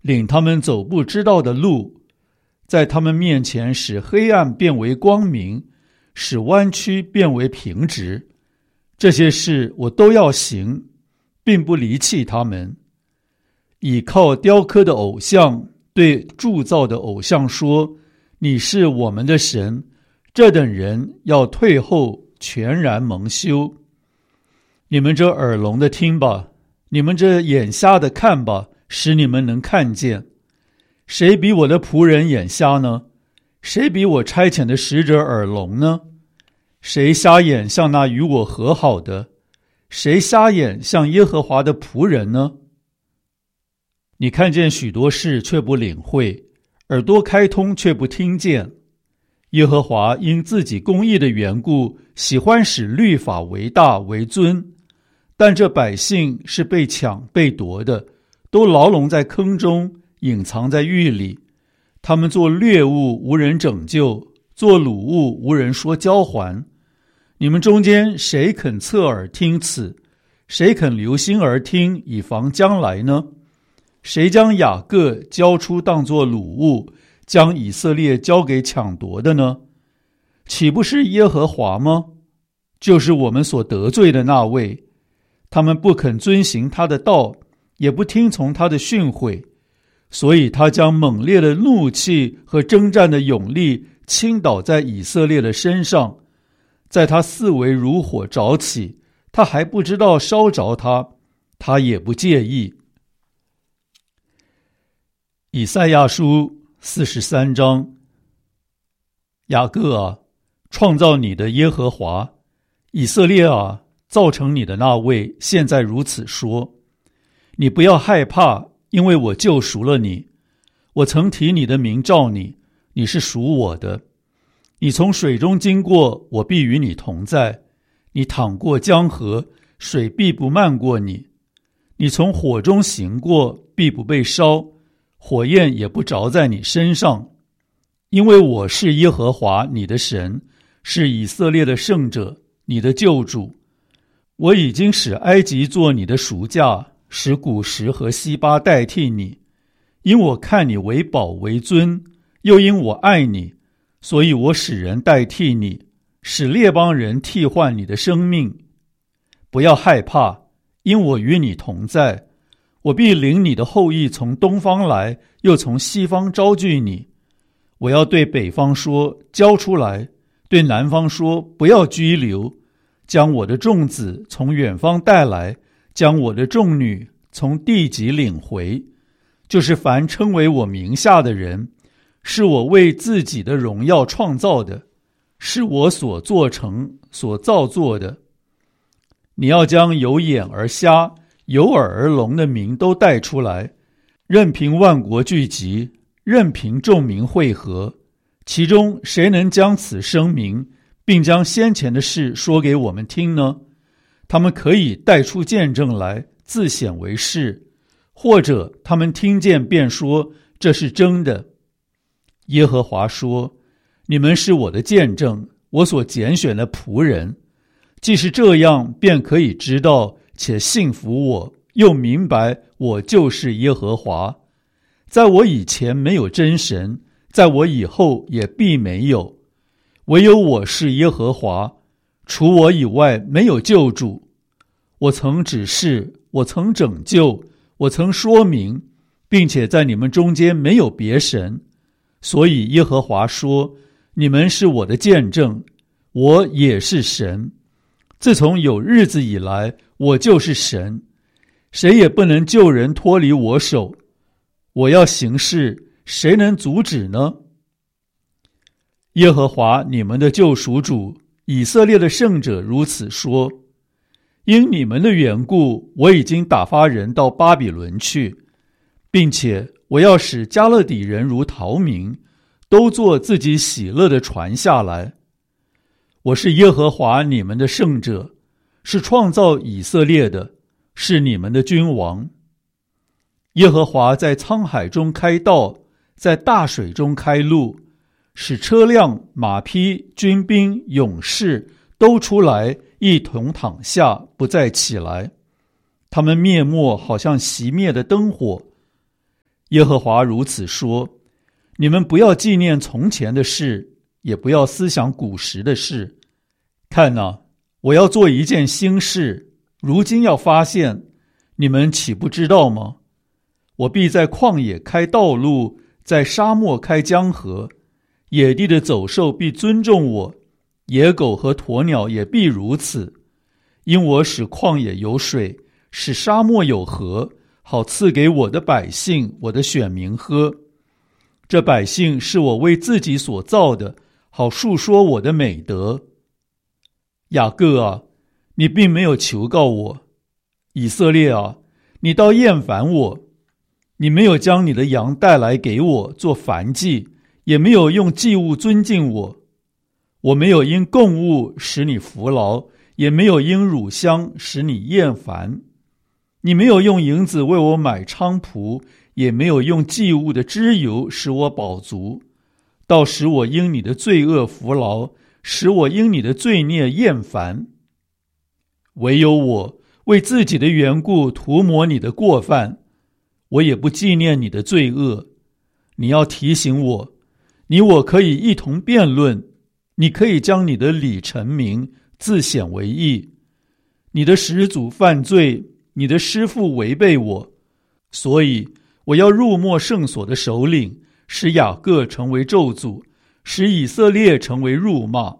领他们走不知道的路，在他们面前使黑暗变为光明，使弯曲变为平直。这些事我都要行，并不离弃他们。倚靠雕刻的偶像，对铸造的偶像说，你是我们的神，这等人要退后，全然蒙羞。你们这耳聋的听吧，你们这眼瞎的看吧，使你们能看见。谁比我的仆人眼瞎呢？谁比我差遣的使者耳聋呢？谁瞎眼像那与我和好的？谁瞎眼像耶和华的仆人呢？你看见许多事却不领会，耳朵开通却不听见。耶和华因自己公义的缘故，喜欢使律法为大为尊，但这百姓是被抢被夺的，都牢笼在坑中，隐藏在狱里。他们做掠物，无人拯救；做掳物，无人说交还。你们中间谁肯侧耳听此？谁肯留心而听，以防将来呢？谁将雅各交出当作掳物，将以色列交给抢夺的呢？岂不是耶和华吗？就是我们所得罪的那位。他们不肯遵行他的道，也不听从他的训诲，所以他将猛烈的怒气和征战的勇力倾倒在以色列的身上，在他四围如火着起，他还不知道烧着他，他也不介意。以赛亚书43章。雅各啊，创造你的耶和华，以色列啊，造成你的那位，现在如此说：你不要害怕，因为我救赎了你。我曾提你的名召你，你是属我的。你从水中经过，我必与你同在；你淌过江河，水必不漫过你。你从火中行过，必不被烧，火焰也不着在你身上。因为我是耶和华你的神，是以色列的圣者，你的救主。我已经使埃及做你的赎价，使古时和西巴代替你。因我看你为宝为尊，又因我爱你，所以我使人代替你，使列邦人替换你的生命。不要害怕，因我与你同在。我必领你的后裔从东方来，又从西方招聚你。我要对北方说，交出来；对南方说，不要拘留。将我的众子从远方带来，将我的众女从地极领回。就是凡称为我名下的人，是我为自己的荣耀创造的，是我所做成所造作的。你要将有眼而瞎、有耳而聋的民都带出来，任凭万国聚集，任凭众民会合。其中谁能将此声明，并将先前的事说给我们听呢？他们可以带出见证来，自显为是，或者他们听见便说这是真的。耶和华说：你们是我的见证，我所拣选的仆人。既是这样，便可以知道且信服我，又明白我就是耶和华。在我以前没有真神，在我以后也必没有。唯有我是耶和华，除我以外没有救主。我曾指示，我曾拯救，我曾说明，并且在你们中间没有别神。所以耶和华说：你们是我的见证，我也是神。自从有日子以来，我就是神，谁也不能救人脱离我手。我要行事，谁能阻止呢？耶和华你们的救赎主，以色列的圣者如此说：因你们的缘故，我已经打发人到巴比伦去，并且我要使加勒底人如逃民，都做自己喜乐的船下来。我是耶和华你们的圣者，是创造以色列的，是你们的君王。耶和华在沧海中开道，在大水中开路，使车辆、马匹、军兵、勇士都出来，一同躺下，不再起来。他们灭没，好像熄灭的灯火。 耶和华如此说：你们不要纪念从前的事，也不要思想古时的事。看哪，我要做一件新事，如今要发现，你们岂不知道吗？我必在旷野开道路，在沙漠开江河，野地的走兽必尊重我，野狗和鸵鸟也必如此。因我使旷野有水，使沙漠有河，好赐给我的百姓，我的选民喝。这百姓是我为自己所造的，好述说我的美德。雅各啊，你并没有求告我；以色列啊，你倒厌烦我。你没有将你的羊带来给我做燔祭，也没有用祭物尊敬我。我没有因供物使你服劳，也没有因乳香使你厌烦。你没有用银子为我买菖蒲，也没有用祭物的脂油使我饱足，倒使我因你的罪恶服劳，使我因你的罪孽厌烦。唯有我为自己的缘故涂抹你的过犯，我也不纪念你的罪恶。你要提醒我，你我可以一同辩论，你可以将你的理陈明，自显为义。你的始祖犯罪，你的师父违背我，所以我要入没圣所的首领，使雅各成为咒诅，使以色列成为辱骂。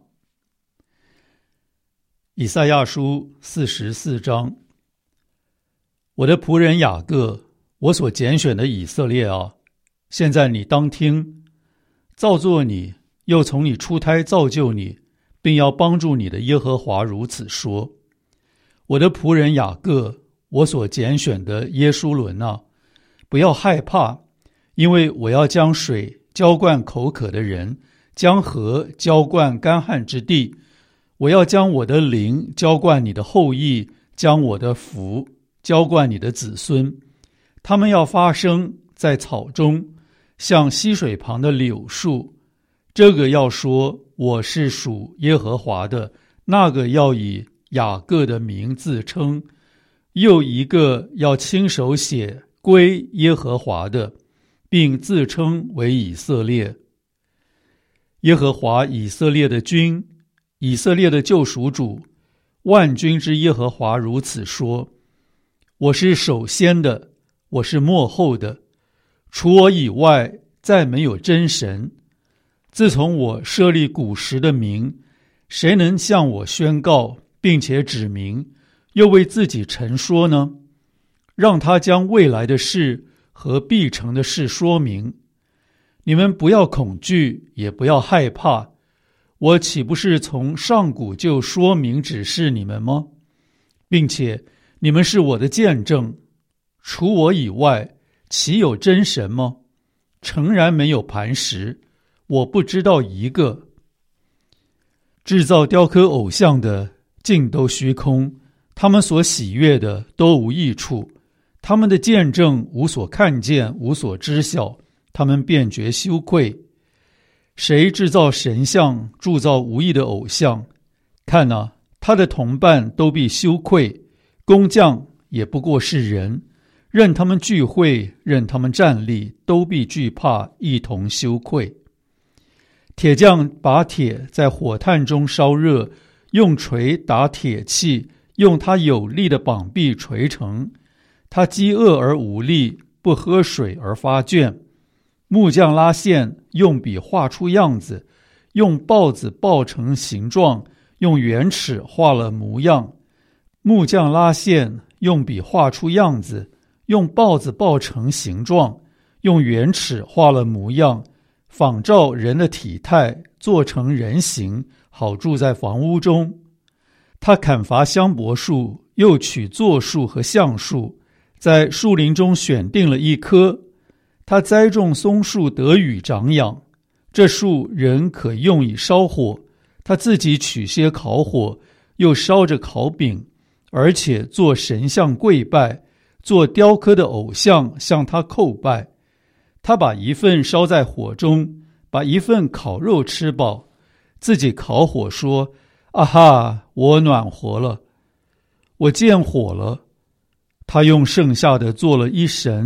以赛亚书44章。我的仆人雅各，我所拣选的以色列啊，现在你当听，造作你，又从你出胎造就你，并要帮助你的耶和华如此说：我的仆人雅各，我所拣选的耶书伦啊，不要害怕，因为我要将水浇灌口渴的人，将河浇灌干旱之地。我要将我的灵浇灌你的后裔，将我的福浇灌你的子孙。他们要发生在草中，像溪水旁的柳树。这个要说我是属耶和华的，那个要以雅各的名自称，又一个要亲手写归耶和华的，并自称为以色列。耶和华以色列的君，以色列的救赎主，万军之耶和华如此说：我是首先的，我是末后的，除我以外再没有真神。自从我设立古时的名，谁能向我宣告并且指明，又为自己陈说呢？让他将未来的事和必成的事说明。你们不要恐惧，也不要害怕，我岂不是从上古就说明指示你们吗？并且你们是我的见证，除我以外，岂有真神吗？诚然没有磐石，我不知道一个。制造雕刻偶像的尽都虚空，他们所喜悦的都无益处，他们的见证无所看见，无所知晓，他们便觉羞愧。谁制造神像，铸造无益的偶像，看哪，他的同伴都必羞愧，工匠也不过是人，任他们聚会，任他们站立，都必惧怕，一同羞愧。铁匠把铁在火炭中烧热，用锤打铁器，用他有力的膀臂锤成。他饥饿而无力，不喝水而发倦。木匠拉线，用笔画出样子，用刨子刨成形状，用圆尺画了模样。木匠拉线，用笔画出样子，用刨子刨成形状，用圆尺画了模样，仿照人的体态，做成人形，好住在房屋中。他砍伐香柏树，又取柞树和橡树，在树林中选定了一棵。他栽种松树，得雨长养，这树人可用以烧火。他自己取些烤火，又烧着烤饼，而且做神像跪拜，做雕刻的偶像向他叩拜。他把一份烧在火中，把一份烤肉吃饱，自己烤火说：啊哈，我暖和了，我见火了。他用剩下的做了一神，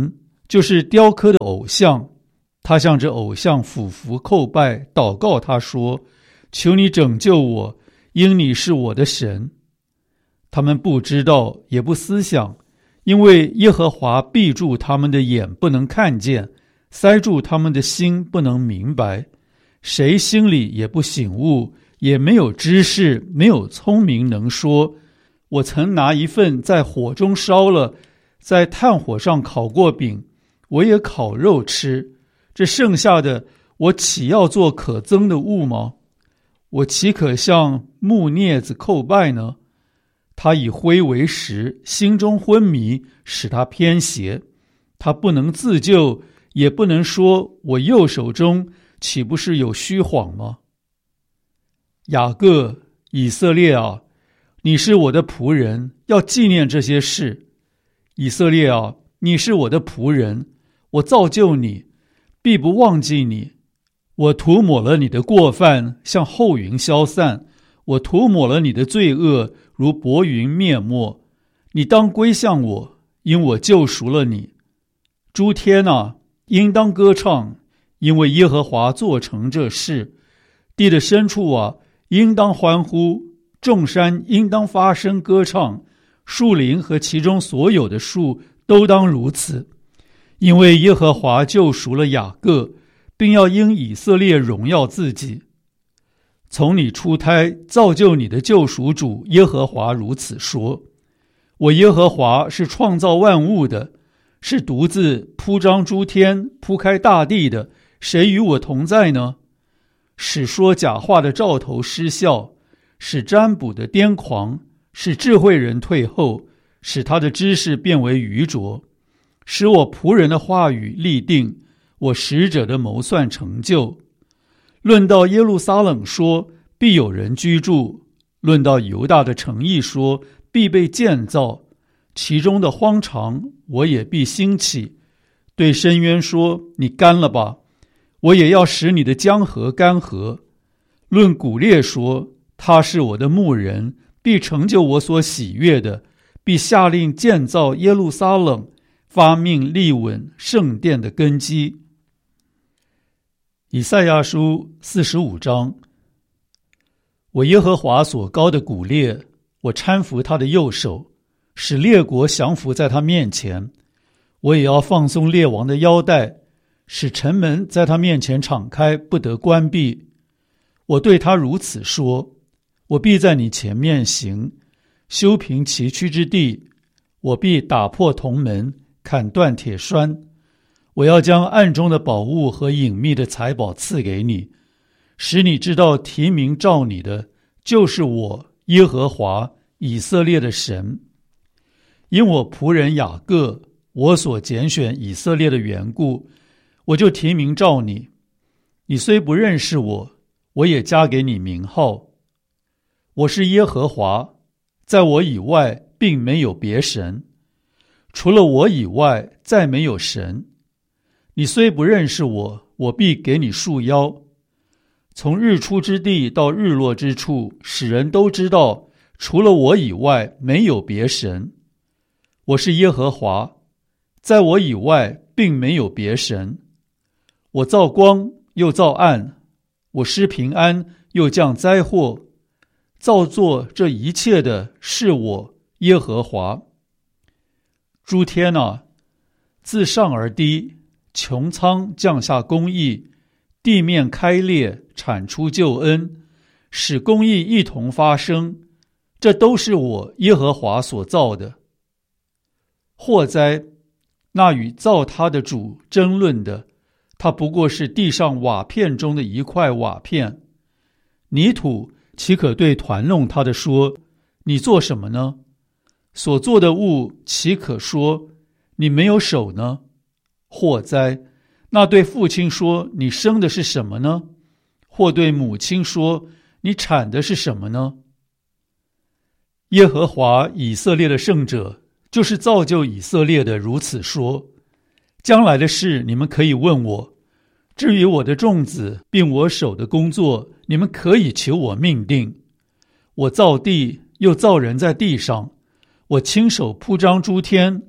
就是雕刻的偶像。他向着偶像俯伏叩拜，祷告他说：求你拯救我，因你是我的神。他们不知道，也不思想，因为耶和华闭住他们的眼，不能看见，塞住他们的心，不能明白。谁心里也不醒悟，也没有知识，没有聪明能说。我曾拿一份在火中烧了，在炭火上烤过饼，我也烤肉吃。这剩下的，我岂要做可憎的物吗？我岂可向木镊子叩拜呢？他以灰为食，心中昏迷，使他偏邪。他不能自救，也不能说，我右手中岂不是有虚谎吗？雅各，以色列啊，你是我的仆人，要纪念这些事。以色列啊，你是我的仆人，我造就你，必不忘记你。我涂抹了你的过犯，像后云消散；我涂抹了你的罪恶，如薄云灭没。你当归向我，因我救赎了你。诸天啊，应当歌唱，因为耶和华做成这事。地的深处啊，应当欢呼，众山应当发声歌唱，树林和其中所有的树都当如此。因为耶和华救赎了雅各，并要因以色列荣耀自己。从你出胎造就你的救赎主耶和华如此说：我耶和华是创造万物的，是独自铺张诸天，铺开大地的，谁与我同在呢？使说假话的兆头失效，使占卜的癫狂，使智慧人退后，使他的知识变为愚拙，使我仆人的话语立定，我使者的谋算成就。论到耶路撒冷说，必有人居住；论到犹大的城邑说，必被建造。其中的荒场，我也必兴起。对深渊说，你干了吧，我也要使你的江河干涸。论古列说，他是我的牧人，必成就我所喜悦的，必下令建造耶路撒冷，发命立稳圣殿的根基。以赛亚书45章。我耶和华所膏的古列，我搀扶他的右手，使列国降服在他面前。我也要放松列王的腰带，使城门在他面前敞开，不得关闭。我对他如此说：我必在你前面行，修平崎岖之地。我必打破铜门，砍断铁栓。我要将暗中的宝物和隐秘的财宝赐给你，使你知道提名召你的就是我耶和华以色列的神。因我仆人雅各，我所拣选以色列的缘故，我就提名召你。你虽不认识我，我也加给你名号。我是耶和华，在我以外并没有别神，除了我以外再没有神。你虽不认识我，我必给你束腰。从日出之地到日落之处，使人都知道，除了我以外没有别神。我是耶和华，在我以外并没有别神。我造光又造暗，我施平安又降灾祸。造作这一切的是我耶和华。诸天啊，自上而低，穹苍降下公义，地面开裂，产出救恩，使公义一同发生。这都是我耶和华所造的。祸哉，那与造他的主争论的，他不过是地上瓦片中的一块瓦片。泥土岂可对团弄他的说，你做什么呢？所做的物岂可说，你没有手呢？祸哉，那对父亲说，你生的是什么呢？或对母亲说，你产的是什么呢？耶和华以色列的圣者，就是造就以色列的，如此说：将来的事你们可以问我，至于我的众子并我手的工作，你们可以求我命定。我造地，又造人在地上，我亲手铺张诸天，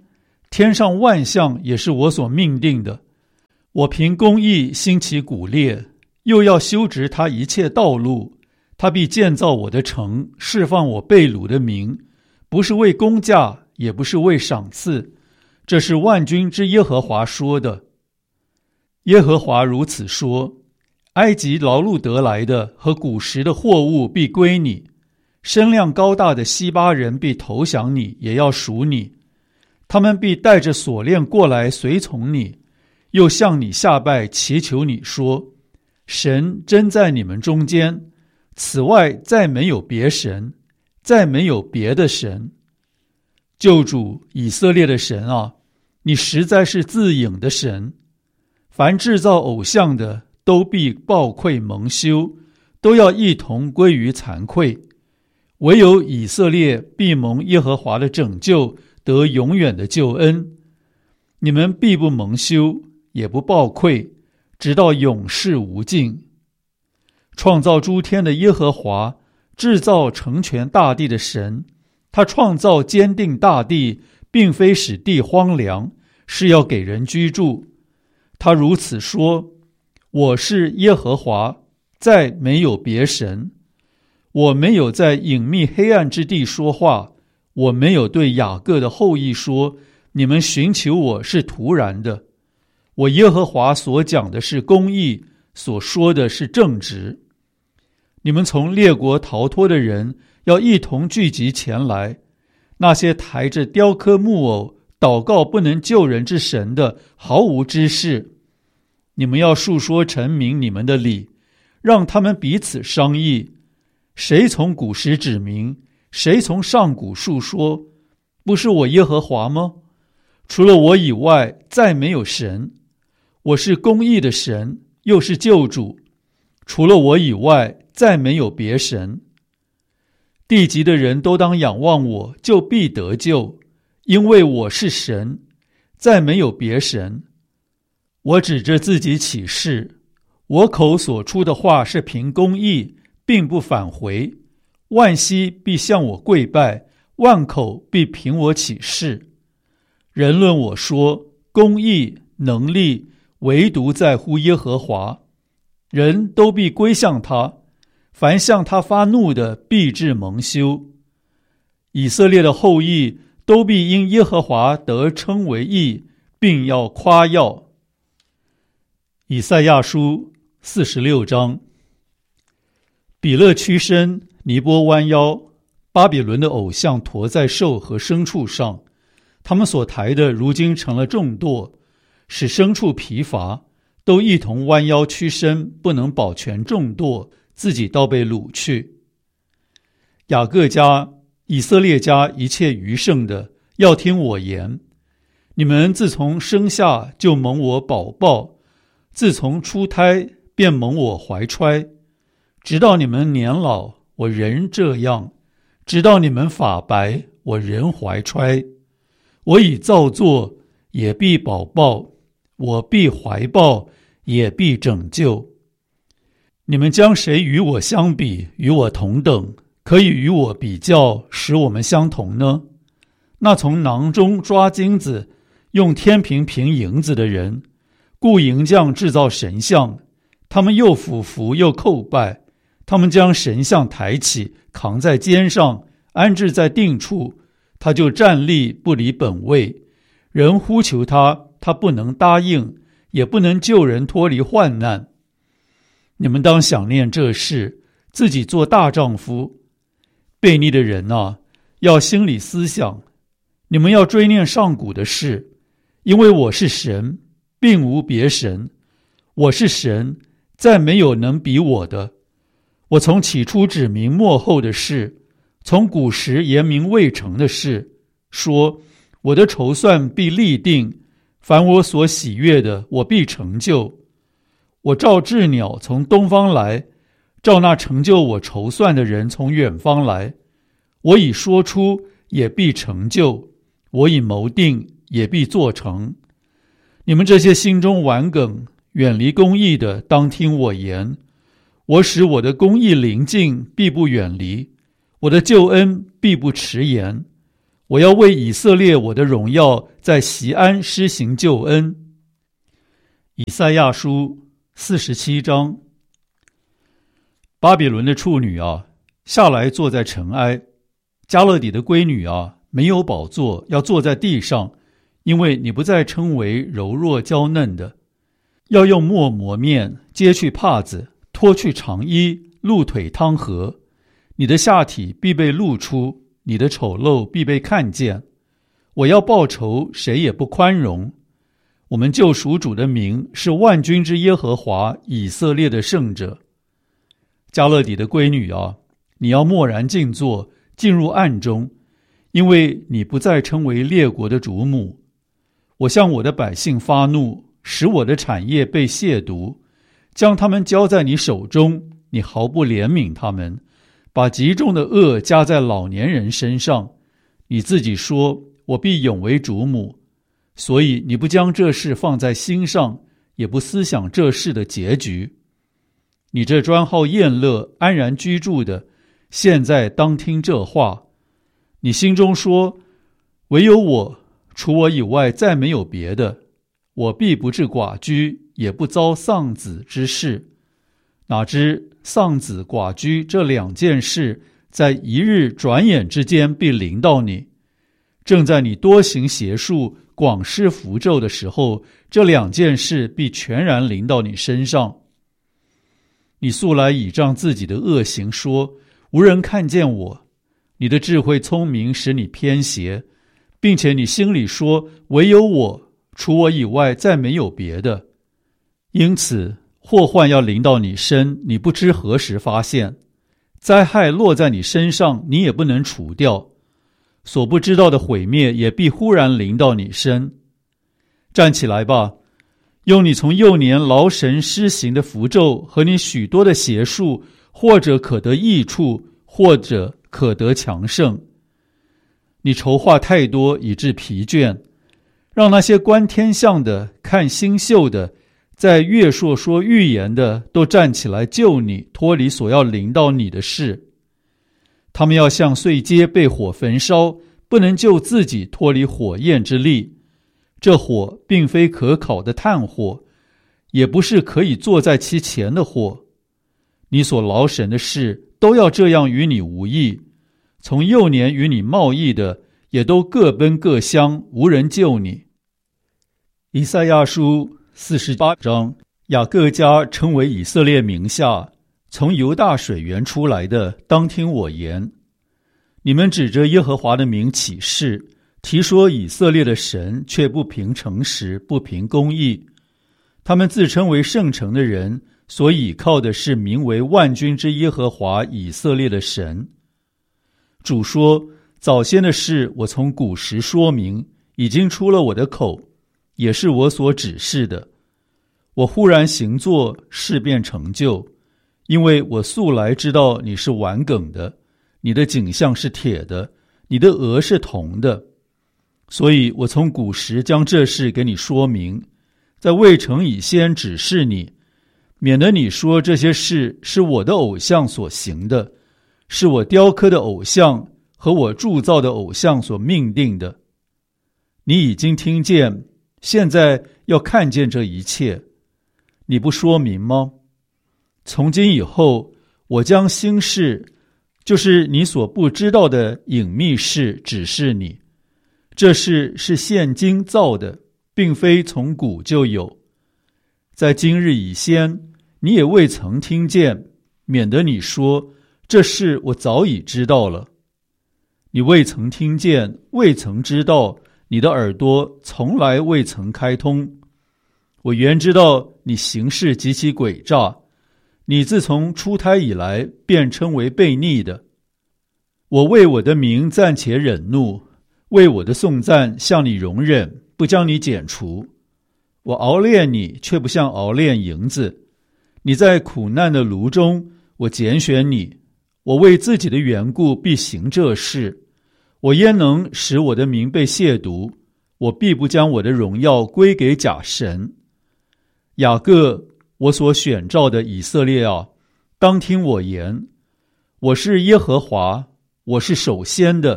天上万象也是我所命定的。我凭公义兴起古列，又要修直他一切道路。他必建造我的城，释放我被掳的民，不是为工价，也不是为赏赐。这是万军之耶和华说的。耶和华如此说：埃及劳碌得来的和古时的货物必归你，身量高大的西巴人必投降你，也要属你。他们必带着锁链过来随从你，又向你下拜，祈求你说：神真在你们中间，此外再没有别神，再没有别的神。救主以色列的神啊，你实在是自隐的神。凡制造偶像的都必暴愧蒙羞，都要一同归于惭愧。唯有以色列必蒙耶和华的拯救，得永远的救恩。你们必不蒙羞，也不暴愧，直到永世无尽。创造诸天的耶和华，制造成全大地的神，他创造坚定大地，并非使地荒凉，是要给人居住。他如此说：我是耶和华，再没有别神。我没有在隐秘黑暗之地说话，我没有对雅各的后裔说，你们寻求我是突然的。我耶和华所讲的是公义，所说的是正直。你们从列国逃脱的人要一同聚集前来，那些抬着雕刻木偶祷告不能救人之神的毫无知识。你们要述说陈明你们的理，让他们彼此商议。谁从古时指明，谁从上古述说？不是我耶和华吗？除了我以外，再没有神。我是公义的神，又是救主。除了我以外，再没有别神。地极的人都当仰望我，就必得救，因为我是神，再没有别神。我指着自己起誓，我口所出的话是凭公义，并不返回。万膝必向我跪拜，万口必凭我起誓。人论我说，公义能力唯独在乎耶和华，人都必归向他，凡向他发怒的必致蒙羞。以色列的后裔都必因耶和华得称为义，并要夸耀。以赛亚书46章。比勒屈身，尼波弯腰，巴比伦的偶像驮在兽和牲畜上，他们所抬的如今成了重垛，使牲畜疲乏，都一同弯腰屈身，不能保全重垛，自己倒被掳去。雅各家、以色列家一切余剩的，要听我言。你们自从生下就蒙我保抱，自从出胎便蒙我怀揣，直到你们年老，我仍这样；直到你们发白，我仍怀揣。我已造作，也必保抱；我必怀抱，也必拯救。你们将谁与我相比，与我同等，可以与我比较，使我们相同呢？那从囊中抓金子，用天平平银子的人，雇银匠制造神像，他们又俯伏又叩拜，他们将神像抬起，扛在肩上，安置在定处，他就站立不离本位。人呼求他，他不能答应，也不能救人脱离患难。你们当想念这事，自己做大丈夫。悖逆的人啊，要心里思想，你们要追念上古的事，因为我是神，并无别神。我是神，再没有能比我的。我从起初指明末后的事，从古时言明未成的事，说我的筹算必立定，凡我所喜悦的，我必成就。我召鸷鸟从东方来，召那成就我筹算的人从远方来。我已说出，也必成就；我已谋定，也必做成。你们这些心中顽梗、远离公义的，当听我言。我使我的公义临近，必不远离；我的救恩必不迟延。 我要为以色列我的荣耀在锡安施行救恩。以赛亚书47章。巴比伦的处女啊，下来坐在尘埃；迦勒底的闺女啊，没有宝座，要坐在地上，因为你不再称为柔弱娇嫩的，要用墨磨面，揭去帕子，脱去长衣，露腿汤和。你的下体必被露出，你的丑陋必被看见。我要报仇，谁也不宽容。我们救赎主的名是万军之耶和华，以色列的圣者。迦勒底的闺女啊，你要默然静坐，进入暗中，因为你不再称为列国的主母。我向我的百姓发怒，使我的产业被亵渎，将他们交在你手中，你毫不怜悯他们，把极重的恶加在老年人身上。你自己说，我必永为主母，所以你不将这事放在心上，也不思想这事的结局。你这专好宴乐、安然居住的，现在当听这话。你心中说，唯有我，除我以外再没有别的，我必不致寡居，也不遭丧子之事。哪知丧子寡居这两件事，在一日转眼之间必临到你。正在你多行邪术、广施符咒的时候，这两件事必全然临到你身上。你素来倚仗自己的恶行说，无人看见我。你的智慧聪明使你偏邪，并且你心里说，唯有我，除我以外再没有别的。因此祸患要临到你身，你不知何时发现；灾害落在你身上，你也不能除掉。所不知道的毁灭也必忽然临到你身。站起来吧，用你从幼年劳神施行的符咒和你许多的邪术，或者可得益处，或者可得强盛。你筹划太多以致疲倦，让那些观天象的、看星宿的、在月朔说预言的都站起来救你，脱离所要临到你的事。他们要像碎秸被火焚烧，不能救自己脱离火焰之力。这火并非可烤的炭火，也不是可以坐在其前的火。你所劳神的事都要这样与你无益。从幼年与你贸易的，也都各奔各乡，无人救你。以赛亚书48章。雅各家称为以色列名下，从犹大水源出来的，当听我言。你们指着耶和华的名起誓，提说以色列的神，却不凭诚实，不凭公义。他们自称为圣城的人，所倚靠的是名为万军之耶和华以色列的神。主说，早先的事我从古时说明，已经出了我的口，也是我所指示的。我忽然行作，事便成就，因为我素来知道你是顽梗的，你的颈项是铁的，你的额是铜的。所以我从古时将这事给你说明，在未成以先指示你，免得你说这些事是我的偶像所行的，是我雕刻的偶像和我铸造的偶像所命定的。你已经听见，现在要看见这一切，你不说明吗？从今以后，我将新事，就是你所不知道的隐秘事，指示你。这事是现今造的，并非从古就有。在今日以先，你也未曾听见，免得你说，这事我早已知道了。你未曾听见，未曾知道，你的耳朵从来未曾开通。我原知道你行事极其诡诈，你自从出胎以来，便称为悖逆的。我为我的名暂且忍怒，为我的颂赞向你容忍，不将你剪除。我熬炼你，却不像熬炼银子。你在苦难的炉中，我拣选你。我为自己的缘故必行这事。我焉能使我的名被亵渎？我必不将我的荣耀归给假神。雅各，我所选召的以色列啊，当听我言。我是耶和华，我是首先的，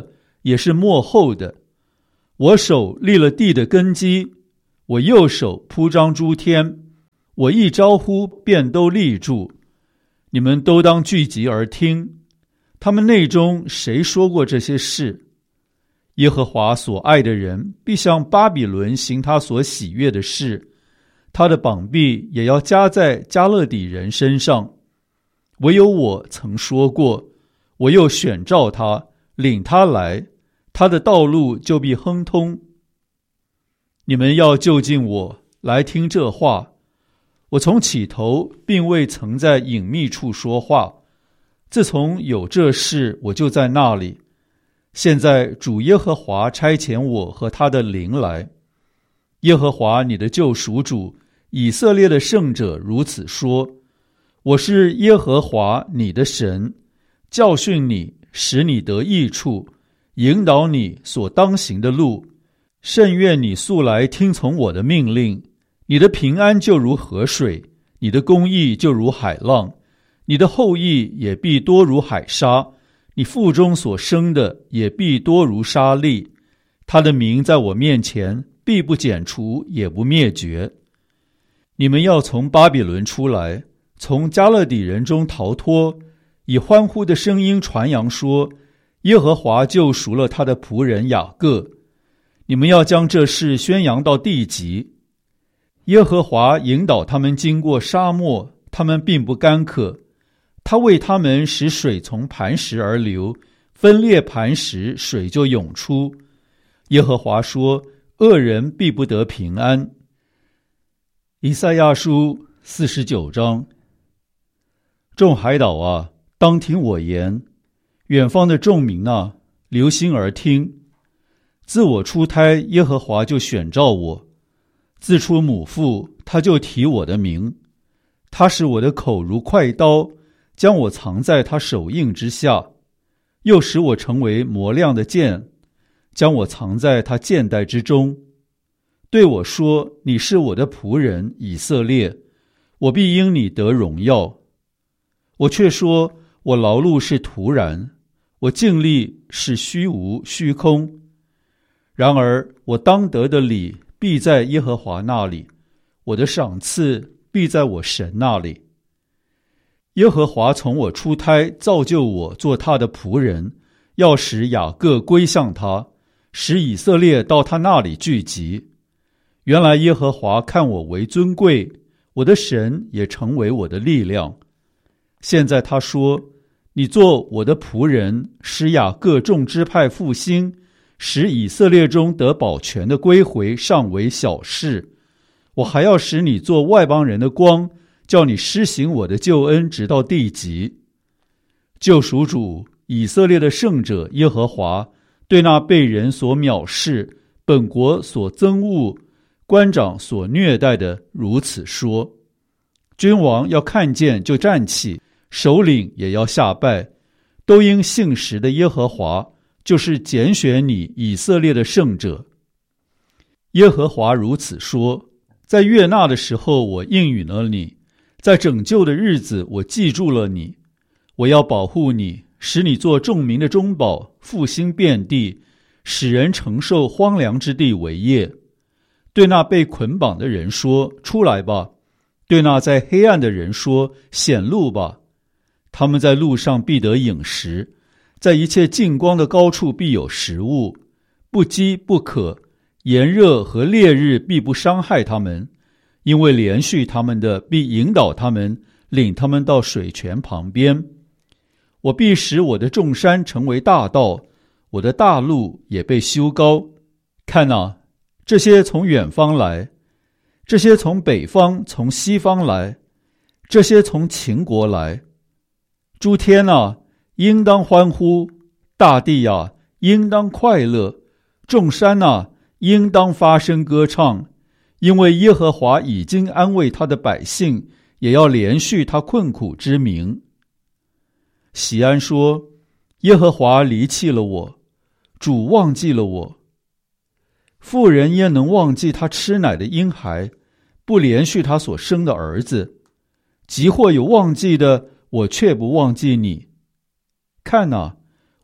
也是末后的。我手立了地的根基，我右手铺张诸天，我一招呼，便都立住。你们都当聚集而听。他们内中谁说过这些事？耶和华所爱的人必向巴比伦行他所喜悦的事，他的膀臂也要加在加勒底人身上。唯有我曾说过，我又选召他，领他来，他的道路就必亨通。你们要就近我，来听这话。我从起头并未曾在隐秘处说话，自从有这事，我就在那里。现在主耶和华差遣我和他的灵来。耶和华你的救赎主，以色列的圣者如此说：我是耶和华你的神，教训你，使你得益处，引导你所当行的路。甚愿你素来听从我的命令，你的平安就如河水，你的公义就如海浪，你的后裔也必多如海沙，你腹中所生的也必多如沙粒。他的名在我面前必不剪除，也不灭绝。你们要从巴比伦出来，从加勒底人中逃脱，以欢呼的声音传扬说：耶和华救赎了他的仆人雅各。你们要将这事宣扬到地极。耶和华引导他们经过沙漠，他们并不干渴。他为他们使水从磐石而流，分裂磐石，水就涌出。耶和华说：恶人必不得平安。以赛亚书49章。众海岛啊，当听我言；远方的众民啊，留心而听。自我出胎，耶和华就选召我；自出母腹，他就提我的名。他使我的口如快刀，将我藏在他手印之下，又使我成为磨亮的剑，将我藏在他剑带之中。对我说：你是我的仆人以色列，我必因你得荣耀。我却说：我劳碌是徒然，我尽力是虚无虚空。然而我当得的礼必在耶和华那里，我的赏赐必在我神那里。耶和华从我出胎造就我做他的仆人，要使雅各归向他，使以色列到他那里聚集。原来耶和华看我为尊贵，我的神也成为我的力量。现在他说：你做我的仆人，使雅各众支派复兴，使以色列中得保全的归回，尚为小事。我还要使你做外邦人的光，叫你施行我的救恩，直到地极。救赎主以色列的圣者耶和华对那被人所藐视、本国所憎恶、官长所虐待的如此说：君王要看见就站起，首领也要下拜，都因信实的耶和华，就是拣选你以色列的圣者。耶和华如此说：在悦纳的时候我应允了你，在拯救的日子我记住了你。我要保护你，使你做众民的中保，复兴遍地，使人承受荒凉之地为业。对那被捆绑的人说：出来吧；对那在黑暗的人说：显露吧。他们在路上必得饮食，在一切近光的高处必有食物，不饥不渴，炎热和烈日必不伤害他们，因为连续他们的必引导他们，领他们到水泉旁边。我必使我的众山成为大道，我的大路也被修高。看哪，这些从远方来，这些从北方从西方来，这些从秦国来。诸天啊，应当欢呼；大地啊，应当快乐；众山啊，应当发声歌唱，因为耶和华已经安慰他的百姓，也要连续他困苦之民。喜安说：耶和华离弃了我，主忘记了我。妇人焉能忘记他吃奶的婴孩，不连续他所生的儿子？即或有忘记的，我却不忘记你。看哪，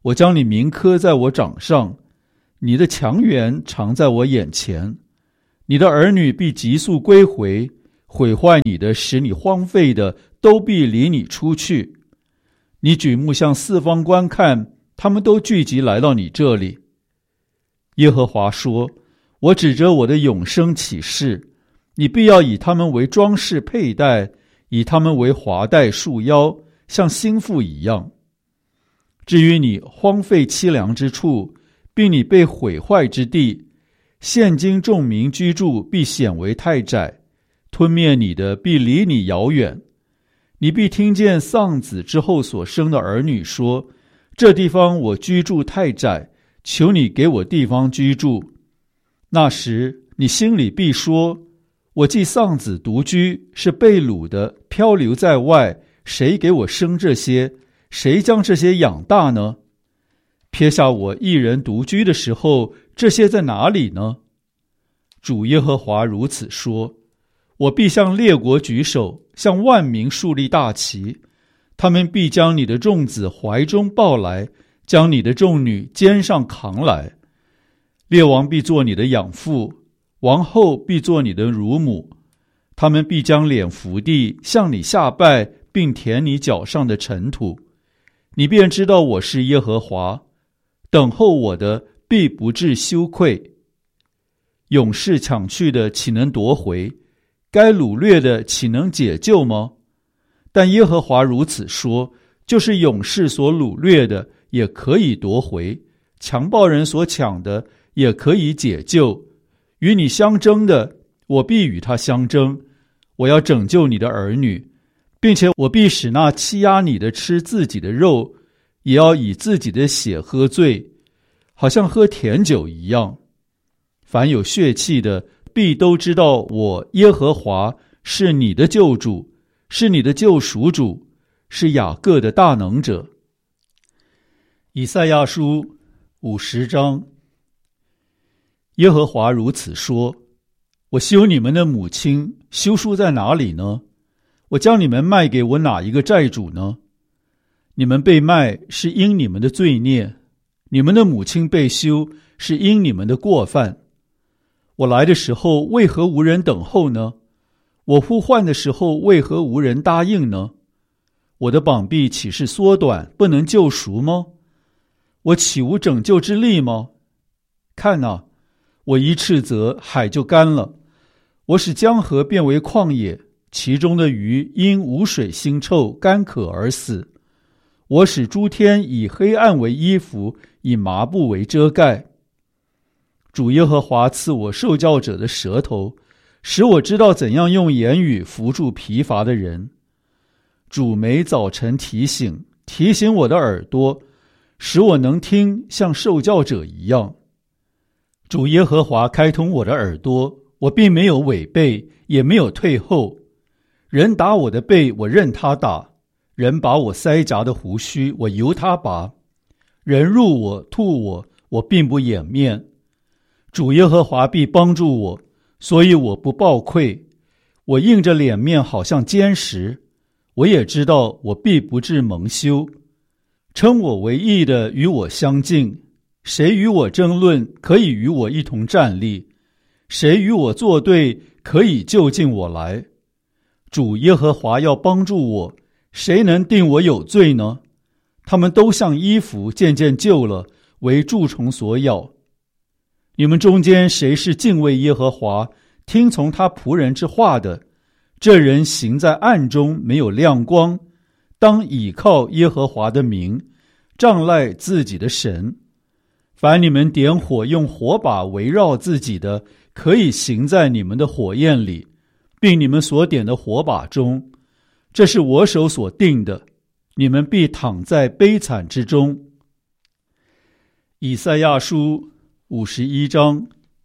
我将你铭刻在我掌上，你的强援常在我眼前。你的儿女必急速归回，毁坏你的，使你荒废的，都必离你出去。你举目向四方观看，他们都聚集来到你这里。耶和华说，我指着我的永生起誓，你必要以他们为装饰佩戴，以他们为华带束腰，像新妇一样。至于你荒废凄凉之处，并你被毁坏之地，现今众民居住必显为太窄，吞灭你的必离你遥远。你必听见丧子之后所生的儿女说，这地方我居住太窄，求你给我地方居住。那时你心里必说，我既丧子独居，是被掳的，漂流在外，谁给我生这些？谁将这些养大呢？撇下我一人独居的时候，这些在哪里呢？主耶和华如此说，我必向列国举手，向万民树立大旗，他们必将你的众子怀中抱来，将你的众女肩上扛来。列王必做你的养父，王后必做你的乳母，他们必将脸伏地，向你下拜，并舔你脚上的尘土。你便知道我是耶和华，等候我的必不致羞愧。勇士抢去的岂能夺回？该掳掠的岂能解救吗？但耶和华如此说，就是勇士所掳掠的也可以夺回，强暴人所抢的也可以解救。与你相争的，我必与他相争，我要拯救你的儿女，并且我必使那欺压你的吃自己的肉，也要以自己的血喝醉，好像喝甜酒一样。凡有血气的，必都知道我耶和华是你的救主，是你的救赎主，是雅各的大能者。以赛亚书50章。耶和华如此说，我休你们的母亲，休书在哪里呢？我将你们卖给我哪一个债主呢？你们被卖是因你们的罪孽，你们的母亲被休是因你们的过犯。我来的时候为何无人等候呢？我呼唤的时候为何无人答应呢？我的膀臂岂是缩短，不能救赎吗？我岂无拯救之力吗？看哪，我一斥责，海就干了，我使江河变为旷野，其中的鱼因无水腥臭，干渴而死。我使诸天以黑暗为衣服，以麻布为遮盖。主耶和华赐我受教者的舌头，使我知道怎样用言语扶助疲乏的人。主每早晨提醒我的耳朵，使我能听像受教者一样。主耶和华开通我的耳朵，我并没有违背，也没有退后。人打我的背，我任他打；人拔我腮颊的胡须，我由他拔；人辱我吐我，我并不掩面。主耶和华必帮助我，所以我不抱愧。我硬着脸面好像坚石，我也知道我必不致蒙羞。称我为义的与我相近，谁与我争论，可以与我一同站立；谁与我作对，可以就近我来。主耶和华要帮助我，谁能定我有罪呢？他们都像衣服渐渐旧了，为蛀虫所咬。你们中间谁是敬畏耶和华，听从他仆人之话的？这人行在暗中，没有亮光，当倚靠耶和华的名，仗赖自己的神。凡你们点火用火把围绕自己的，可以行在你们的火焰里，并你们所点的火把中。这是我手所定的，你们必躺在悲惨之中。以赛亚书51章。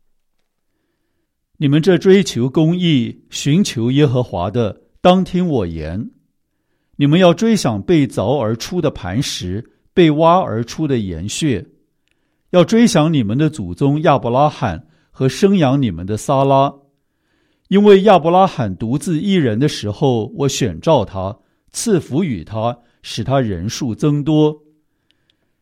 你们这追求公义、寻求耶和华的，当听我言。你们要追想被凿而出的磐石，被挖而出的岩穴，要追想你们的祖宗亚伯拉罕和生养你们的撒拉。因为亚伯拉罕独自一人的时候，我选召他，赐福与他，使他人数增多。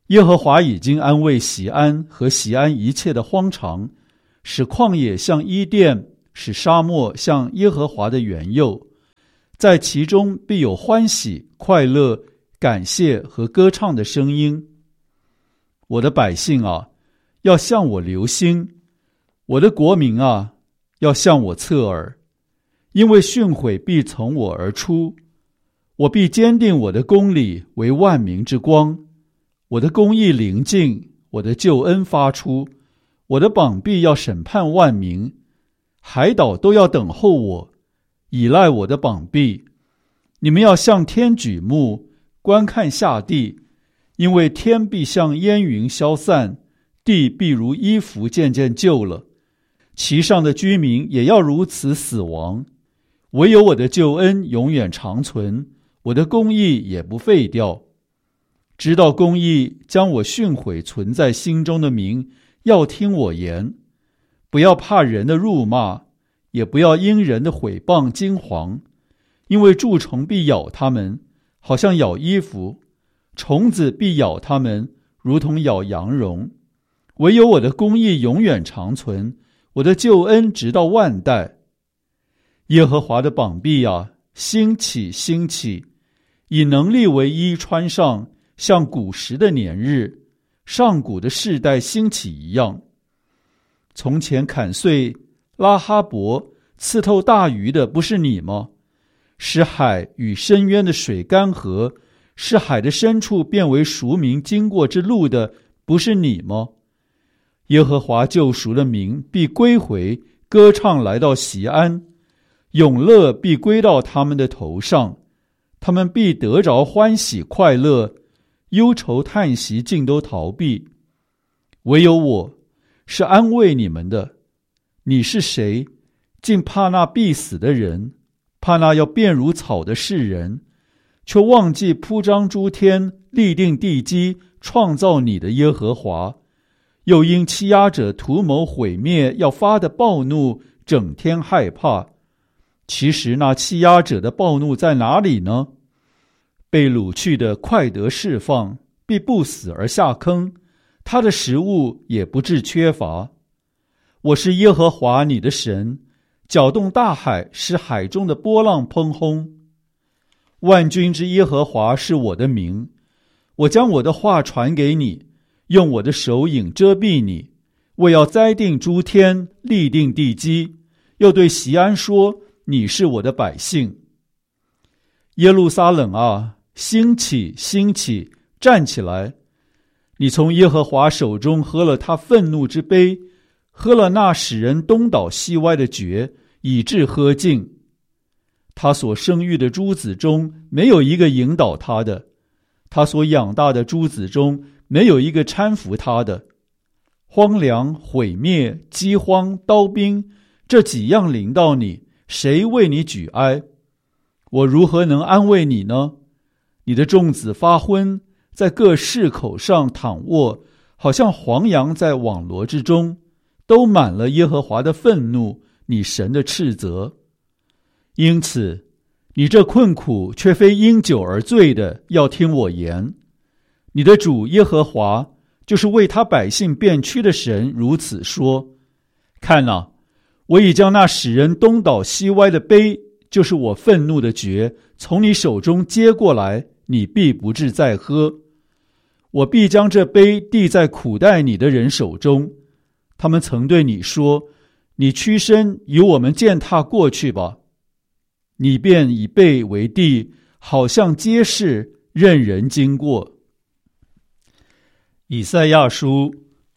耶和华已经安慰锡安和锡安一切的荒场，使旷野像伊甸，使沙漠像耶和华的园囿，在其中必有欢喜、快乐、感谢和歌唱的声音。我的百姓啊，要向我留心；我的国民啊，要向我侧耳。因为训诲必从我而出，我必坚定我的公理为万民之光。我的公义临近，我的救恩发出，我的膀臂要审判万民。海岛都要等候我，倚赖我的膀臂。你们要向天举目，观看下地，因为天必像烟云消散，地必如衣服渐渐旧了，其上的居民也要如此死亡。唯有我的救恩永远长存，我的公义也不废掉。知道公义将我训诲存在心中的民，要听我言。不要怕人的辱骂，也不要因人的毁谤惊惶，因为蛀虫必咬他们，好像咬衣服；虫子必咬他们，如同咬羊绒。唯有我的公义永远长存，我的救恩直到万代。耶和华的膀臂啊，兴起兴起，以能力为衣穿上，像古时的年日，上古的世代兴起一样。从前砍碎拉哈伯，刺透大鱼的不是你吗？使海与深渊的水干涸，使海的深处变为赎民经过之路的不是你吗？耶和华救赎的民必归回，歌唱来到锡安，永乐必归到他们的头上，他们必得着欢喜快乐，忧愁叹息尽都逃避。唯有我是安慰你们的。你是谁？竟怕那必死的人，怕那要变如草的世人，却忘记铺张诸天，立定地基，创造你的耶和华，又因欺压者图谋毁灭要发的暴怒，整天害怕。其实那欺压者的暴怒在哪里呢？被掳去的快得释放，必不死而下坑，他的食物也不致缺乏。我是耶和华你的神，搅动大海，使海中的波浪喷轰。万军之耶和华是我的名，我将我的话传给你，用我的手影遮蔽你。我要栽定诸天，立定地基，又对锡安说，你是我的百姓。耶路撒冷啊，兴起兴起，站起来！你从耶和华手中喝了他愤怒之杯，喝了那使人东倒西歪的爵，以致喝尽。他所生育的诸子中没有一个引导他的，他所养大的诸子中没有一个搀扶他的。荒凉、毁灭、饥荒、刀兵，这几样临到你，谁为你举哀？我如何能安慰你呢？你的众子发昏，在各市口上躺卧，好像黄羊在网罗之中，都满了耶和华的愤怒，你神的斥责。因此，你这困苦却非因酒而醉的，要听我言。你的主耶和华，就是为他百姓变屈的神，如此说：看哪，我已将那使人东倒西歪的杯，就是我愤怒的爵，从你手中接过来，你必不致再喝。我必将这杯递在苦待你的人手中。他们曾对你说，你屈身与我们践踏过去吧。你便以背为地，好像街市，任人经过。以赛亚书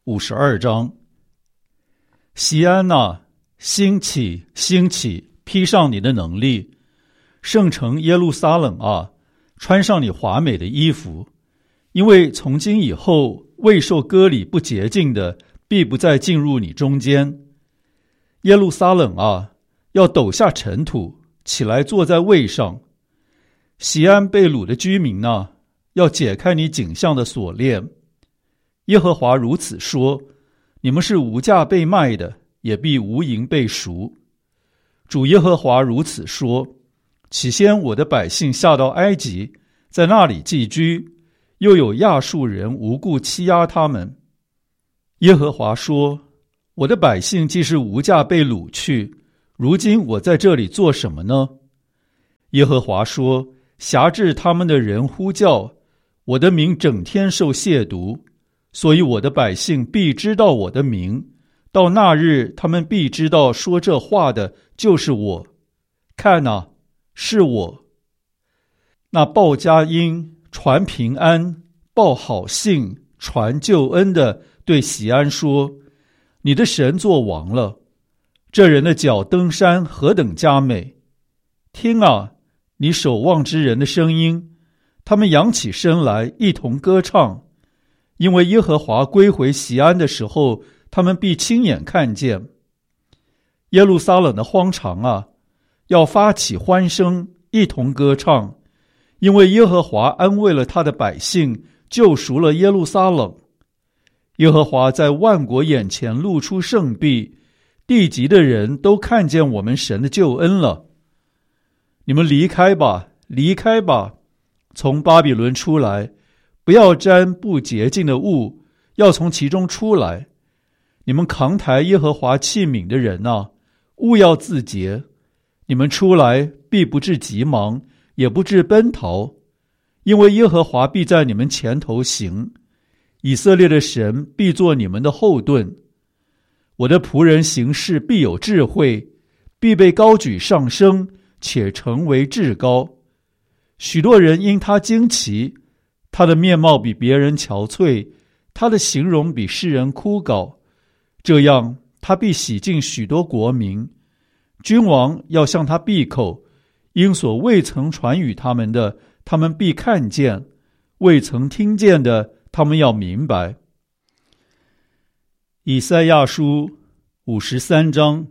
52章。锡安啊，兴起兴起，披上你的能力。圣城耶路撒冷啊，穿上你华美的衣服。因为从今以后，未受割礼不洁净的，必不再进入你中间。耶路撒冷啊，要抖下尘土，起来坐在位上。锡安被掳的居民啊，要解开你颈项的锁链。耶和华如此说：你们是无价被卖的，也必无银被赎。主耶和华如此说：起先我的百姓下到埃及，在那里寄居， 又有亚述人无故欺压他们。耶和华说，我的百姓既是无价被掳去，如今我在这里做什么呢？耶和华说，辖制他们的人呼叫，我的名整天受亵渎，所以我的百姓必知道我的名，到那日他们必知道说这话的就是我。看哪，是我。那报佳音、传平安、报好信、传救恩的对喜安说，你的神作王了，这人的脚登山何等佳美。听啊，你守望之人的声音，他们扬起身来一同歌唱，因为耶和华归回锡安的时候，他们必亲眼看见。耶路撒冷的荒场啊，要发起欢声，一同歌唱，因为耶和华安慰了他的百姓，救赎了耶路撒冷。耶和华在万国眼前露出圣臂，地极的人都看见我们神的救恩了。你们离开吧，离开吧，从巴比伦出来，不要沾不洁净的物，要从其中出来。你们扛抬耶和华器皿的人啊，务要自洁。你们出来必不致急忙，也不致奔逃，因为耶和华必在你们前头行，以色列的神必作你们的后盾。我的仆人行事必有智慧，必被高举上升，且成为至高。许多人因他惊奇，他的面貌比别人憔悴，他的形容比世人枯槁。这样他必洗净许多国民，君王要向他闭口，因所未曾传与他们的，他们必看见；未曾听见的，他们要明白。以赛亚书53章。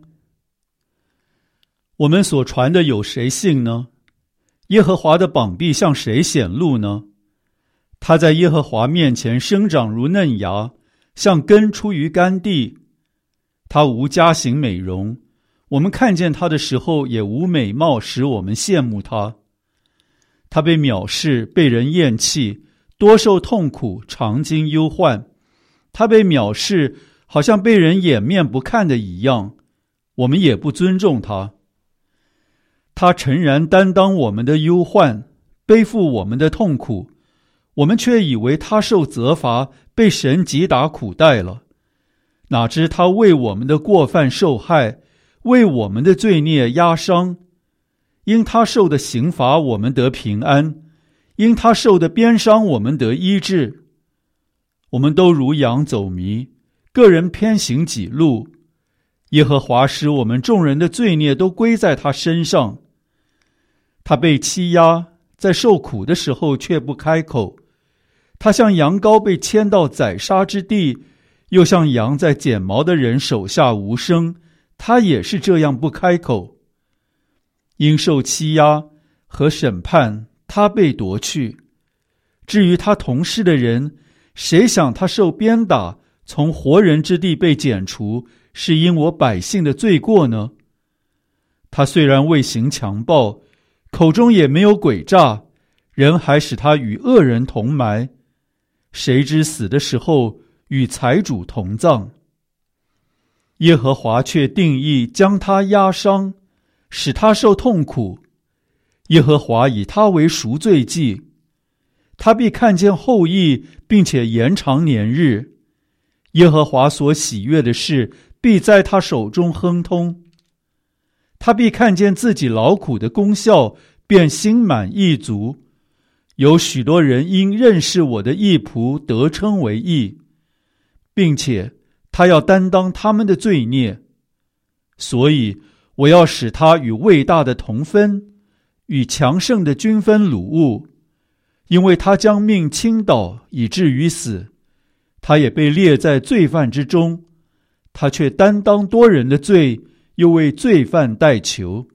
我们所传的有谁信呢？耶和华的膀臂向谁显露呢？他在耶和华面前生长如嫩芽，像根出于干地。他无佳形美容，我们看见他的时候也无美貌使我们羡慕他。他被藐视，被人厌弃，多受痛苦，常经忧患。他被藐视，好像被人掩面不看的一样，我们也不尊重他。他诚然担当我们的忧患，背负我们的痛苦，我们却以为他受责罚，被神击打苦待了。哪知他为我们的过犯受害，为我们的罪孽压伤。因他受的刑罚，我们得平安；因他受的鞭伤，我们得医治。我们都如羊走迷，个人偏行己路。耶和华使我们众人的罪孽都归在他身上。他被欺压，在受苦的时候却不开口。他像羊羔被牵到宰杀之地，又像羊在剪毛的人手下无声，他也是这样不开口。因受欺压和审判，他被夺去。至于他同事的人，谁想他受鞭打，从活人之地被剪除，是因我百姓的罪过呢？他虽然未行强暴，口中也没有诡诈，人还使他与恶人同埋。谁知死的时候与财主同葬。耶和华却定义将他压伤，使他受痛苦。耶和华以他为赎罪祭，他必看见后裔，并且延长年日。耶和华所喜悦的事，必在他手中亨通。他必看见自己劳苦的功效，便心满意足。有许多人因认识我的义仆得称为义，并且他要担当他们的罪孽。所以我要使他与伟大的同分，与强盛的均分掳物，因为他将命倾倒，以至于死。他也被列在罪犯之中，他却担当多人的罪，又为罪犯代求。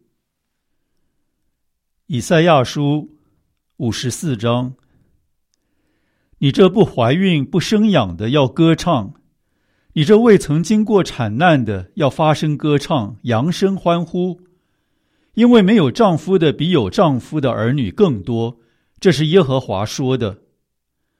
以赛亚书54章。你这不怀孕不生养的要歌唱，你这未曾经过产难的要发声歌唱，扬声欢呼。因为没有丈夫的比有丈夫的儿女更多，这是耶和华说的。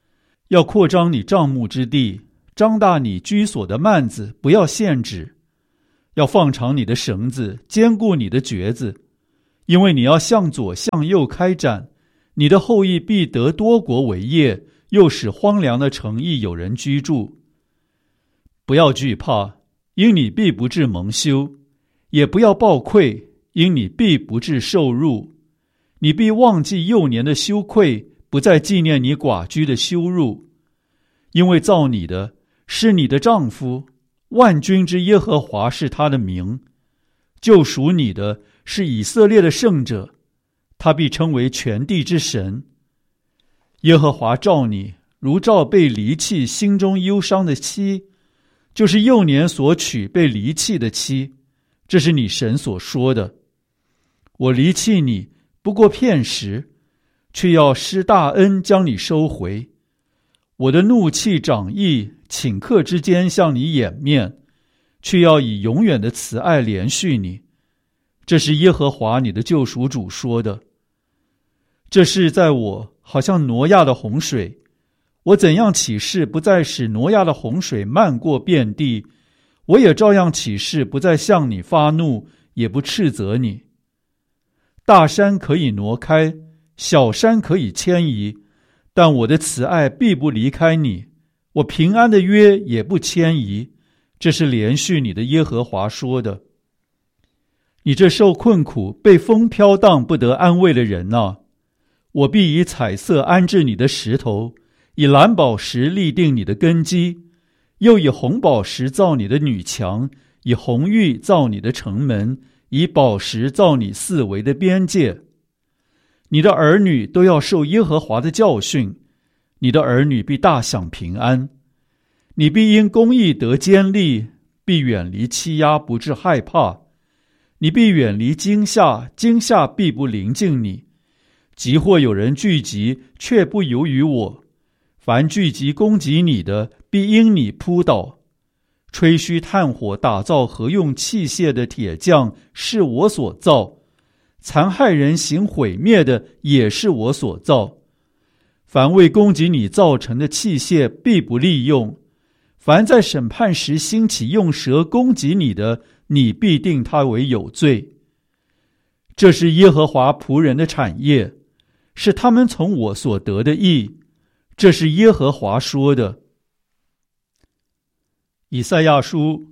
要扩张你帐幕之地，张大你居所的幔子，不要限制。要放长你的绳子，坚固你的橛子，因为你要向左向右开展，你的后裔必得多国为业，又使荒凉的城邑有人居住。不要惧怕，因你必不致蒙羞；也不要抱愧，因你必不致受辱。你必忘记幼年的羞愧，不再纪念你寡居的羞辱。因为造你的是你的丈夫，万军之耶和华是他的名，救赎你的是以色列的圣者，他必称为全地之神。耶和华照你，如照被离弃心中忧伤的妻，就是幼年所娶被离弃的妻，这是你神所说的。我离弃你不过片时，却要施大恩将你收回。我的怒气长溢，顷刻之间向你掩面，却要以永远的慈爱连续你。这是耶和华你的救赎主说的。这事在我好像挪亚的洪水，我怎样起誓不再使挪亚的洪水漫过遍地，我也照样起誓不再向你发怒，也不斥责你。大山可以挪开，小山可以迁移，但我的慈爱必不离开你，我平安的约也不迁移。这是连续你的耶和华说的。你这受困苦被风飘荡不得安慰的人啊，我必以彩色安置你的石头，以蓝宝石立定你的根基，又以红宝石造你的女墙，以红玉造你的城门，以宝石造你四围的边界。你的儿女都要受耶和华的教训，你的儿女必大享平安。你必因公义得坚立，必远离欺压，不致害怕。你必远离惊吓，惊吓必不临近你。即或有人聚集，却不由于我。凡聚集攻击你的，必因你扑倒。吹嘘炭火打造合用器械的铁匠，是我所造；残害人行毁灭的，也是我所造。凡为攻击你造成的器械，必不利用。凡在审判时兴起用舌攻击你的，你必定他为有罪。这是耶和华仆人的产业，是他们从我所得的义。这是耶和华说的。以赛亚书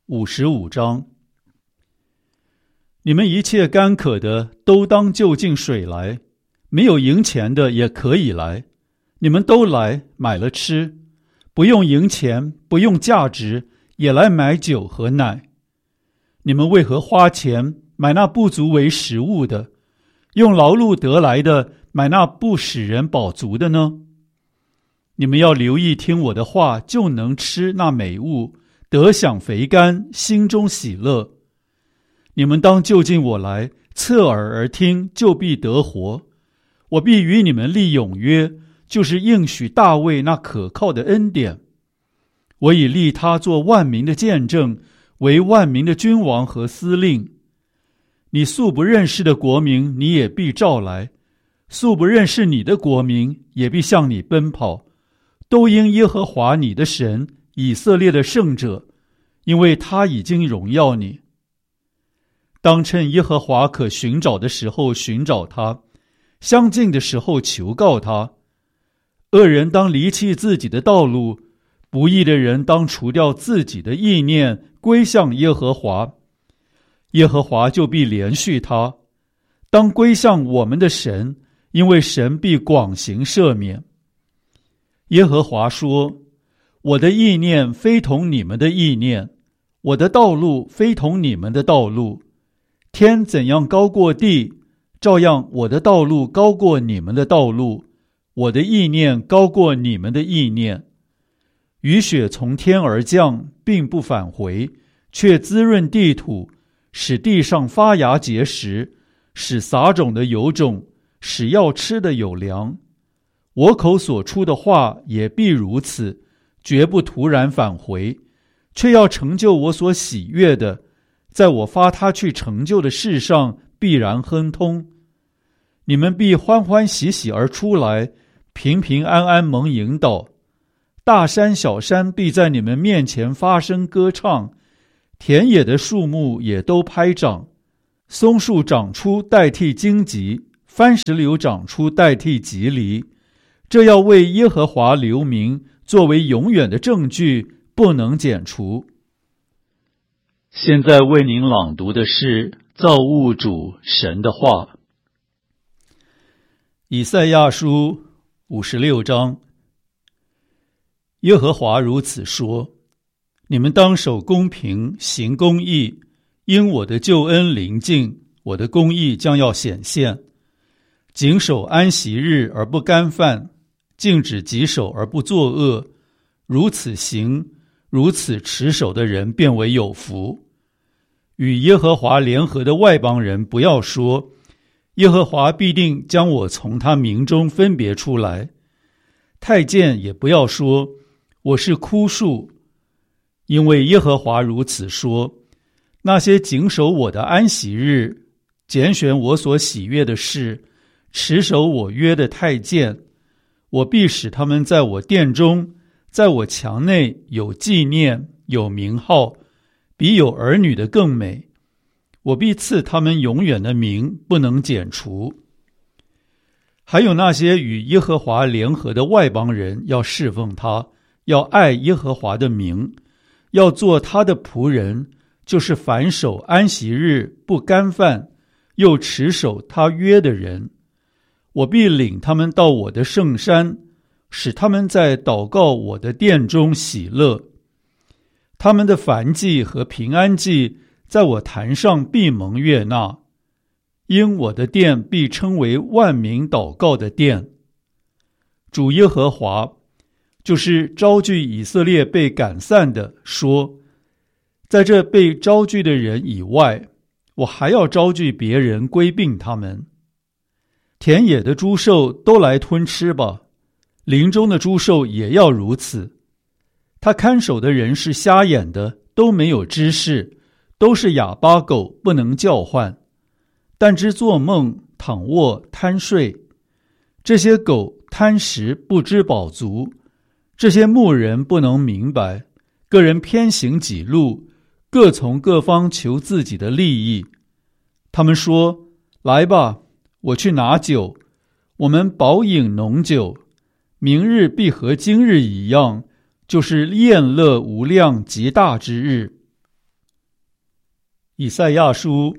55章。你们一切干渴的都当就近水来，没有银钱的也可以来，你们都来买了吃，不用银钱，不用价值，也来买酒和奶。你们为何花钱买那不足为食物的，用劳碌得来的买那不使人饱足的呢？你们要留意听我的话，就能吃那美物，得享肥甘，心中喜乐。你们当就近我来，侧耳而听，就必得活。我必与你们立永约，就是应许大卫那可靠的恩典。我已立他做万民的见证，为万民的君王和司令。你素不认识的国民，你也必召来；素不认识你的国民，也必向你奔跑。都因耶和华你的神，以色列的圣者，因为他已经荣耀你。当趁耶和华可寻找的时候寻找他，相近的时候求告他。恶人当离弃自己的道路，不义的人当除掉自己的意念，归向耶和华。耶和华就必连续他。当归向我们的神，因为神必广行赦免。耶和华说：我的意念非同你们的意念，我的道路非同你们的道路。天怎样高过地，照样我的道路高过你们的道路，我的意念高过你们的意念。雨雪从天而降，并不返回，却滋润地土，使地上发芽结实，使撒种的有种，使要吃的有粮。我口所出的话也必如此，绝不突然返回，却要成就我所喜悦的，在我发他去成就的事上必然亨通。你们必欢欢喜喜而出来，平平安安蒙引导。 大山小山必在你们面前发声歌唱，田野的树木也都拍掌，松树长出代替荆棘，番石榴长出代替棘藜，这要为耶和华留名，作为永远的证据，不能剪除。现在为您朗读的是造物主神的话。以赛亚书56章。耶和华如此说：你们当守公平，行公义，因我的救恩临近，我的公义将要显现。谨守安息日而不干犯，禁止己手而不作恶，如此行，如此持守的人便为有福。与耶和华联合的外邦人不要说，耶和华必定将我从他民中分别出来。太监也不要说，我是枯树，因为耶和华如此说：那些谨守我的安息日，拣选我所喜悦的事，持守我约的太监，我必使他们在我殿中，在我墙内有纪念，有名号，比有儿女的更美。我必赐他们永远的名，不能剪除。还有那些与耶和华联合的外邦人，要侍奉他，要爱耶和华的名，要做他的仆人，就是凡守安息日不干犯，又持守他约的人。我必领他们到我的圣山，使他们在祷告我的殿中喜乐。他们的燔祭和平安祭在我坛上必蒙悦纳，因我的殿必称为万民祷告的殿。主耶和华，就是招聚以色列被赶散的，说：在这被招聚的人以外，我还要招聚别人归并他们。田野的诸兽都来吞吃吧，林中的诸兽也要如此。他看守的人是瞎眼的，都没有知识，都是哑巴狗，不能叫唤，但知做梦，躺卧贪睡。这些狗贪食，不知饱足，这些牧人不能明白，个人偏行己路，各从各方求自己的利益。他们说：来吧，我去拿酒，我们饱饮浓酒，明日必和今日一样，就是宴乐无量极大之日。以赛亚书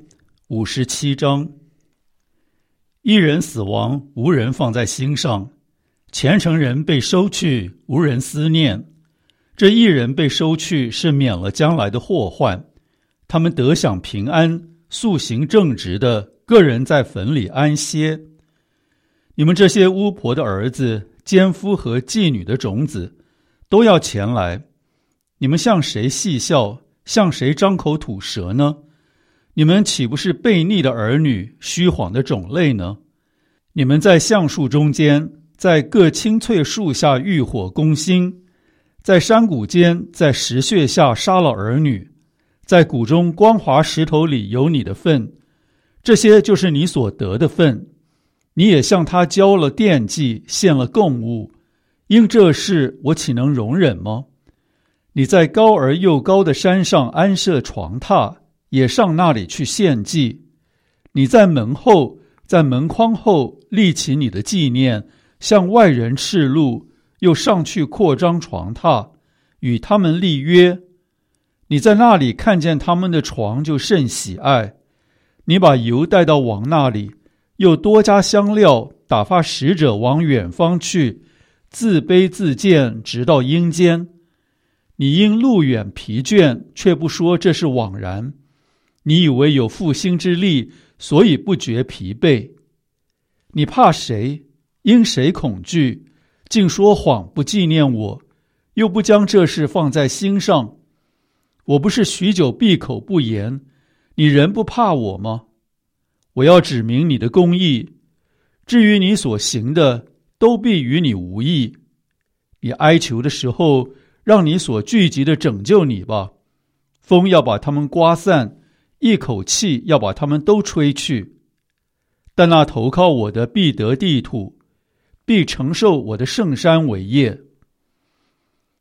57章。一人死亡，无人放在心上；虔诚人被收去，无人思念。这一人被收去，是免了将来的祸患。他们得享平安，素行正直的，个人在坟里安歇。你们这些巫婆的儿子、奸夫和妓女的种子，都要前来。你们向谁戏笑，向谁张口吐舌呢？你们岂不是悖逆的儿女，虚谎的种类呢？你们在橡树中间，在各青翠树下浴火攻心，在山谷间，在石穴下杀了儿女，在谷中光滑石头里有你的份，这些就是你所得的份。你也向他交了奠祭，献了供物，因这事我岂能容忍吗？你在高而又高的山上安设床榻，也上那里去献祭。你在门后，在门框后立起你的纪念，向外人示录，又上去扩张床榻，与他们立约。你在那里看见他们的床，就甚喜爱。你把油带到王那里，又多加香料，打发使者往远方去，自卑自贱，直到阴间。你因路远疲倦，却不说这是枉然。你以为有复兴之力，所以不觉疲惫。你怕谁？因谁恐惧？竟说谎，不纪念我，又不将这事放在心上。我不是许久闭口不言，你仍不怕我吗？我要指明你的公义，至于你所行的，都必与你无益。你哀求的时候，让你所聚集的拯救你吧。风要把他们刮散，一口气要把他们都吹去。但那投靠我的必得地土，必承受我的圣山为业。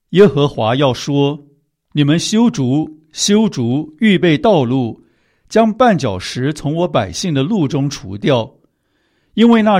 耶和华要说：你们修筑，预备道路，将绊脚石从我百姓的路中除掉，因为那